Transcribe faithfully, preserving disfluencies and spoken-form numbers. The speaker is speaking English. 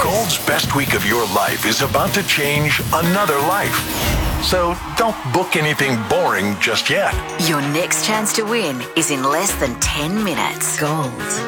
Gold's best week of your life is about to change another life. So don't book anything boring just yet. Your next chance to win is in less than ten minutes. Gold.